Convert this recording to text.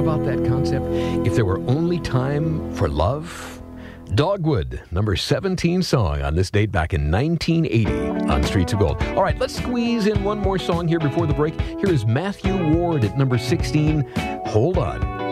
about that concept? If there were only time for love? Dogwood, number 17 song on this date back in 1980 on Streets of Gold. All right, let's squeeze in one more song here before the break. Here is Matthew Ward at number 16. Hold on.